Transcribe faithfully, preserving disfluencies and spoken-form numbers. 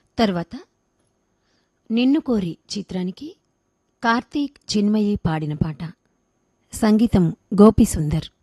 తర్వాత నిన్ను కోరి చిత్రానికి కార్తీక్ చిన్మయి పాడిన పాట. సంగీతం గోపి సుందర్.